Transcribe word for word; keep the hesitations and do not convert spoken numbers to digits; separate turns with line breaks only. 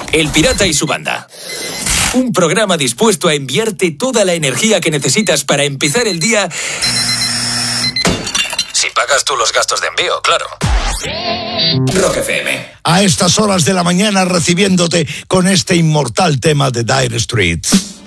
El Pirata y su banda. Un programa dispuesto a enviarte toda la energía que necesitas para empezar el día. Si pagas tú los gastos de envío, claro. Rock F M.
A estas horas de la mañana recibiéndote con este inmortal tema de Dire Straits.